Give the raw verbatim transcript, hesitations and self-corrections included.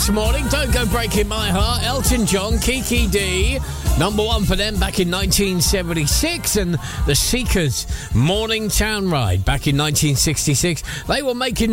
morning. Don't Go Breaking My Heart. Elton John, Kiki D. Number one for them back in nineteen seventy-six. And the Seekers, Morning Town Ride, back in nineteen sixty-six. They were making